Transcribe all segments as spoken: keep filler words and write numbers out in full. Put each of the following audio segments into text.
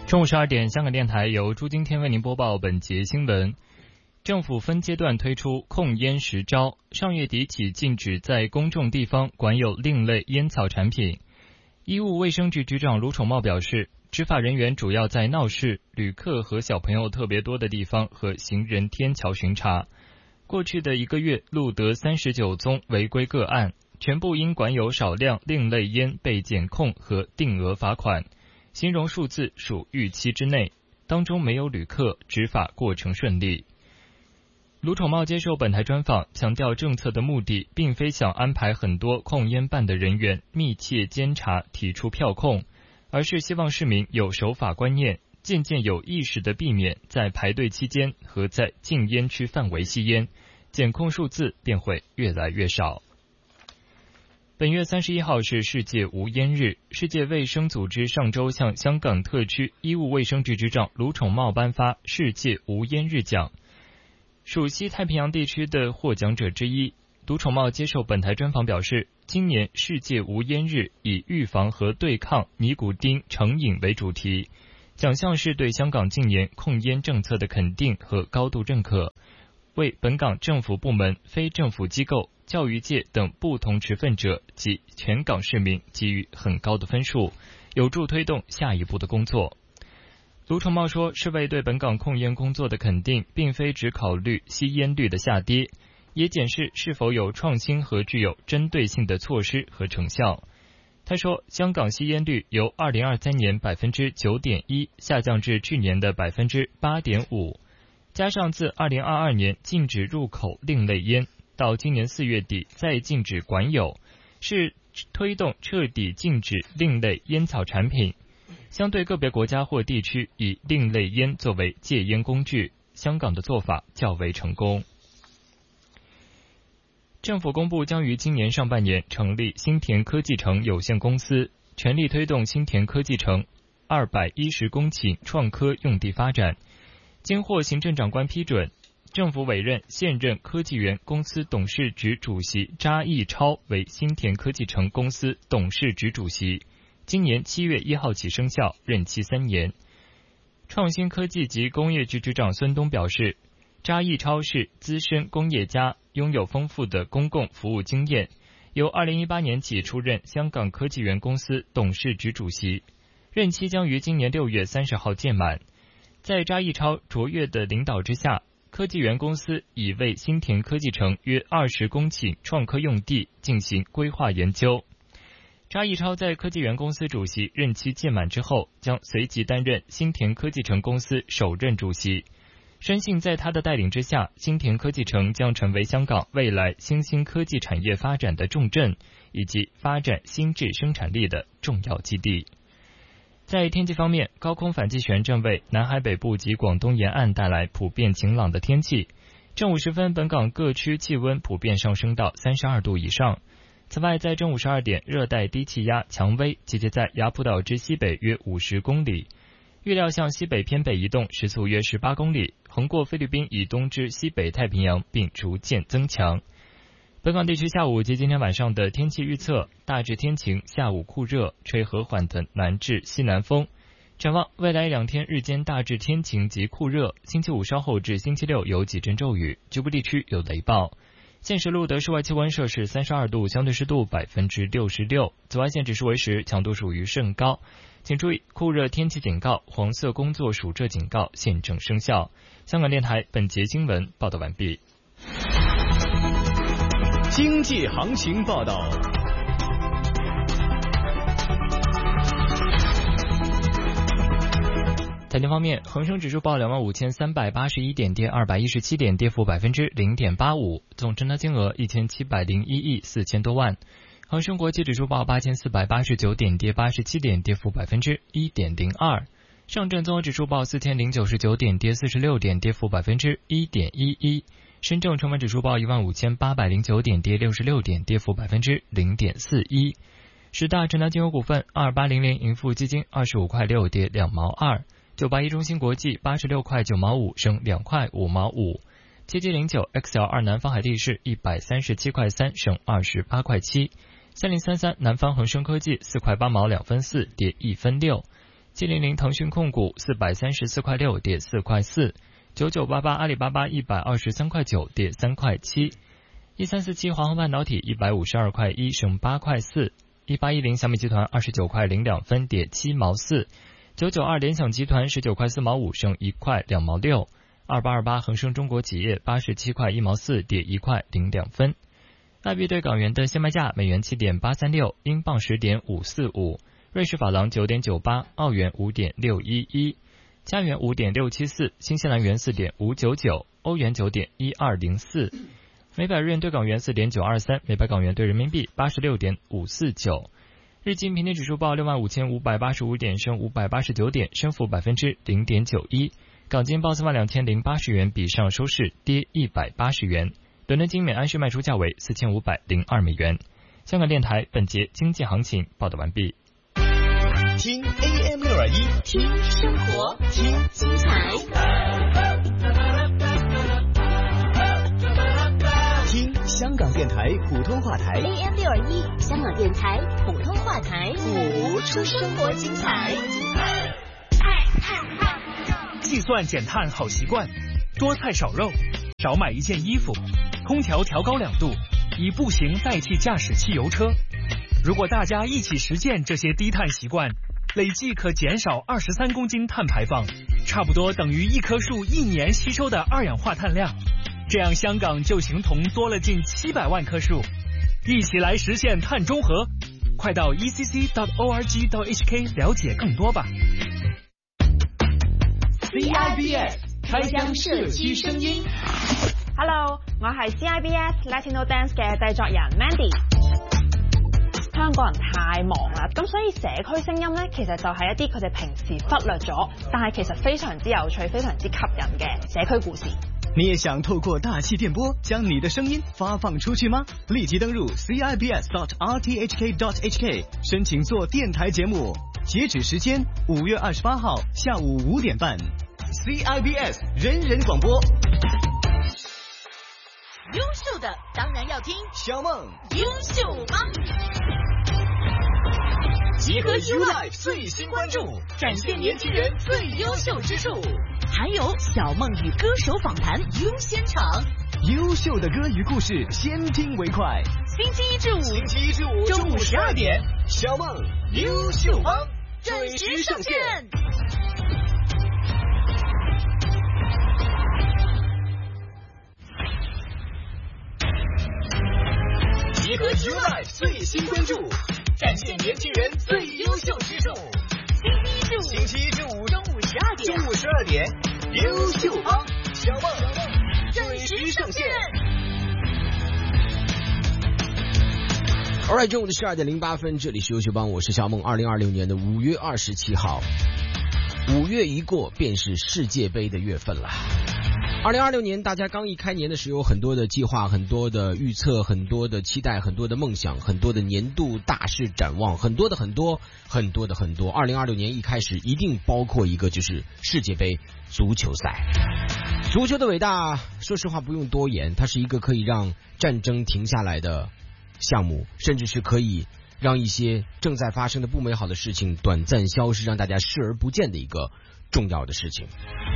中午十二点，香港电台由朱金天为您播报本节新闻。政府分阶段推出控烟十招，上月底起禁止在公众地方管有另类烟草产品。医务卫生局局长卢宠茂表示，执法人员主要在闹市、旅客和小朋友特别多的地方和行人天桥巡查。过去的一个月录得三十九宗违规个案，全部因管有少量另类烟被检控和定额罚款。形容数字属预期之内，当中没有旅客，执法过程顺利。卢宠茂接受本台专访，强调政策的目的并非想安排很多控烟办的人员密切监察提出票控，而是希望市民有守法观念，渐渐有意识地避免在排队期间和在禁烟区范围吸烟，检控数字便会越来越少。本月三十一号是世界无烟日，世界卫生组织上周向香港特区医务卫生局局长卢宠茂颁发世界无烟日奖，属西太平洋地区的获奖者之一。卢宠茂接受本台专访表示，今年世界无烟日以预防和对抗尼古丁成瘾为主题，奖项是对香港近年控烟政策的肯定和高度认可，为本港政府部门、非政府机构、教育界等不同持份者及全港市民给予很高的分数，有助推动下一步的工作。卢宠茂说，世卫对本港控烟工作的肯定并非只考虑吸烟率的下跌，也检视是否有创新和具有针对性的措施和成效。他说，香港吸烟率由二零二三年 百分之九点一 下降至去年的 百分之八点五， 加上自二零二二年禁止入口另类烟，到今年四月底再禁止管有，是推动彻底禁止另类烟草产品。相对个别国家或地区以另类烟作为戒烟工具，香港的做法较为成功。政府公布将于今年上半年成立新田科技城有限公司，全力推动新田科技城二百一十公顷创科用地发展。经获行政长官批准，政府委任现任科技园公司董事局主席查义超为新田科技城公司董事局主席，今年七月一号起生效，任期三年。创新科技及工业局局长孙东表示，查义超是资深工业家，拥有丰富的公共服务经验，由二零一八年起出任香港科技园公司董事局主席，任期将于今年六月三十号届满。在查义超卓越的领导之下，科技园公司已为新田科技城约二十公顷创科用地进行规划研究。查义超在科技园公司主席任期届满之后，将随即担任新田科技城公司首任主席。深信在他的带领之下，新田科技城将成为香港未来新兴科技产业发展的重镇，以及发展新质生产力的重要基地。在天气方面，高空反气旋正为南海北部及广东沿岸带来普遍晴朗的天气。正午时分，本港各区气温普遍上升到三十二度以上。此外，在正午十二点，热带低气压蔷薇集结在雅浦岛之西北约五十公里，预料向西北偏北移动，时速约十八公里，横过菲律宾以东至西北太平洋，并逐渐增强。本港地区下午及今天晚上的天气预测，大致天晴，下午酷热，吹和缓的南至西南风。展望未来两天日间大致天晴及酷热，星期五稍后至星期六有几阵骤雨，局部地区有雷暴。现时录得室外气温摄氏三十二度，相对湿度 百分之六十六， 紫外线指数为十，强度属于甚高。请注意，酷热天气警告、黄色工作暑热警告现正生效。香港电台本节新闻报道完毕。 经济行情报道。 财经方面，恒生指数报两万五千三百八十一点，跌二百一十七点，跌幅百分之零点八五，总成交金额一千七百零一亿四千多万。恒生国际指数报八千四百八十九点，跌八十七点，跌幅百分之一点零二。上证综合指数报四千零九十九点，跌四十六点，跌幅百分之一点一一。深证成分指数报一万五千八百零九点，跌六十六点，跌幅百分之零点四一。十大成交金额股份：二八零零盈富基金二十五块六，跌两毛二；九八一中芯国际八十六块九毛五，升两块五毛五；七七零九 X L 二南方海力士一百三十七块三，升二十八块七；三零三三南方恒生科技四块八毛两分四，跌一分六； 七零零腾讯控股四百三十四块六，跌四块四。九九八八阿里巴巴一百二十三块九，跌三块七。一三四七华虹半导体一百五十二块一，升八块四。一八一零小米集团二十九块零两分，跌七毛四。九九二联想集团十九块四毛五，升一块两毛六。二八二八恒生中国企业八十七块一毛四，跌一块零两分。外币对港元的现卖价：美元七点八三六，英镑十点五四五，瑞士法郎九点九八，澳元五点六一一。加元五点六七四，新西兰元四点五九九，欧元九点一二零四，每百日元对港元四点九二三，每百港元对人民币八十六点五四九。日经平均指数报六万五千五百八十五点，升五百八十九点，升幅百分之零点九一。港金报四万两千零八十元，比上收市跌一百八十元。伦敦金每安士卖出价为四千五百零二美元。香港电台本节经济行情报道完毕。 听 A M 六二一， 听生活，听精彩， 听香港电台普通话台 A M 六二一，香港电台普通话台， 谱出生活精彩。 计算减碳好习惯，多菜少肉，少买一件衣服，空调调高两度，以步行代替驾驶汽油车。如果大家一起实践这些低碳习惯，累计可减少二十三公斤碳排放，差不多等于一棵树一年吸收的二氧化碳量。这样香港就形同多了近七百万棵树，一起来实现碳中和。快到 e c c dot org dot h k 了解更多吧。 C I B S 开箱社區聲音。 Hello， 我係 C I B S Latino Dance 嘅製作人 Mandy。香港人太忙啦，咁所以社區聲音呢，其實就係一啲佢哋平時忽略咗，但係其實非常之有趣、非常之吸引嘅社區故事。 你也想透過大氣電波將你的聲音發放出去嗎？立即登入 C I B S dot r t h k dot h k 申請做電台節目，截止時間五月二十八號下午五點半。C I B S 人人廣播。 優秀的當然要聽小夢優秀嗎？ 集合 U Life 最新關注，展現年輕人最優秀之處， 還有小夢與歌手訪談優先場， 優秀的歌與故事，先聽為快。 星期一至五， 星期一至五中午十二點，小夢優秀嗎準時上線。 集合 U Life 最新關注，展現年輕人最優秀之處。星期一至五，星期一至五中午十二點，中午十二點，優秀嗎小夢準時上線。 Alright， 中午的十二點零八分，這裡是優秀幫，我是小夢。二零二六年的五月二十七號，五月一過便是世界盃的月份了。二零二六年，大家剛一開年的時候，有很多的計劃，很多的預測，很多的期待，很多的夢想，很多的年度大事展望，很多的很多，很多的很多。二零二六年一開始，一定包括一個就是世界盃足球賽。足球的偉大，說實話不用多言，它是一個可以讓戰爭停下來的項目，甚至是可以讓一些正在發生的不美好的事情短暫消失，讓大家視而不見的一個重要的事情。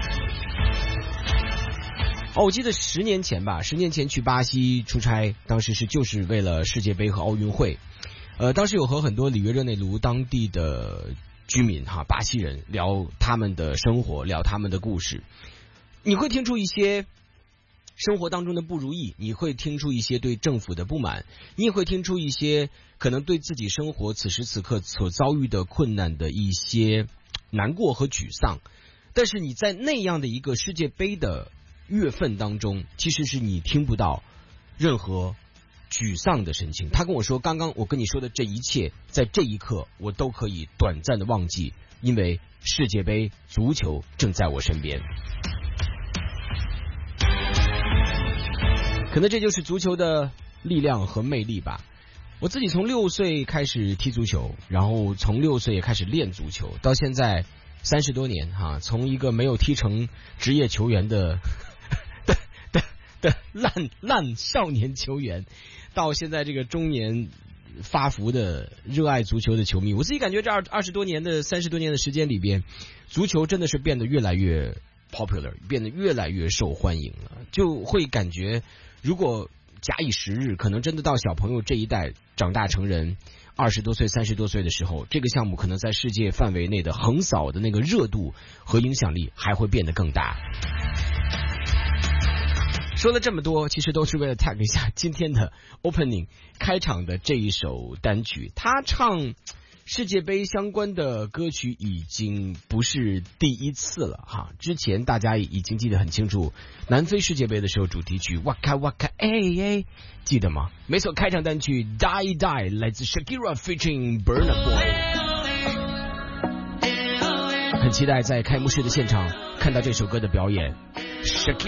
哦，我記得十年前吧，十年前去巴西出差，當時是就是為了世界盃和奧運會。呃，當時有和很多里約熱內盧當地的居民哈，巴西人聊他們的生活，聊他們的故事。你會聽出一些生活當中的不如意，你會聽出一些對政府的不滿，你也會聽出一些可能對自己生活此時此刻所遭遇的困難的一些難過和沮喪。但是你在那樣的一個世界盃的月份當中，其實是你聽不到任何沮喪的神情。他跟我說，剛剛我跟你說的這一切，在這一刻我都可以短暫的忘記，因為世界盃足球正在我身邊。可能這就是足球的力量和魅力吧。我自己從六歲開始踢足球，然後從六歲也開始練足球，到現在三十多年哈，從一個沒有踢成職業球員的的的的爛爛少年球員，到現在這個中年发福的热爱足球的球迷。我自己感觉这二二十多年的三十多年的时间里边，足球真的是变得越来越 popular， 变得越来越受欢迎了，就会感觉如果假以时日，可能真的到小朋友这一代长大成人，二十多岁、三十多岁的时候，这个项目可能在世界范围内的横扫的那个热度和影响力还会变得更大。说了这么多，其实都是为了 tag 一下今天的 opening 开场的这一首单曲。他唱世界杯相关的歌曲已经不是第一次了哈，之前大家已经记得很清楚，南非世界杯的时候主题曲 Waka Waka 哎哎，记得吗？没错，开场单曲 Die Die 来自 Shakira featuring Burna Boy。很期待在开幕式的现场看到这首歌的表演。Shakira